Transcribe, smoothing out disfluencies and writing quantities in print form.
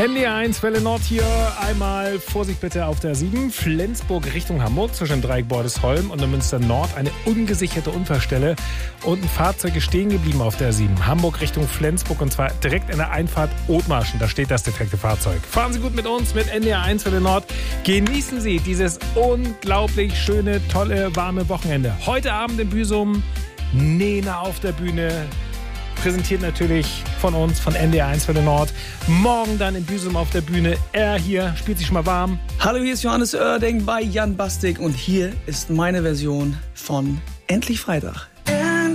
NDR1 Welle Nord hier. Einmal Vorsicht bitte auf der 7. Flensburg Richtung Hamburg zwischen Dreieck Bordesholm und der Münster Nord. Eine ungesicherte Unfallstelle und ein Fahrzeug ist stehen geblieben auf der 7. Hamburg Richtung Flensburg und zwar direkt in der Einfahrt Othmarschen. Da steht das defekte Fahrzeug. Fahren Sie gut mit uns mit NDR1 Welle Nord. Genießen Sie dieses unglaublich schöne, tolle, warme Wochenende. Heute Abend in Büsum Nena auf der Bühne. Präsentiert natürlich von uns, von NDR1 Welle Nord. Morgen dann in Büsum auf der Bühne. Er hier spielt sich schon mal warm. Hallo, hier ist Johannes Oerding bei Jan Bastik und hier ist meine Version von Endlich Freitag.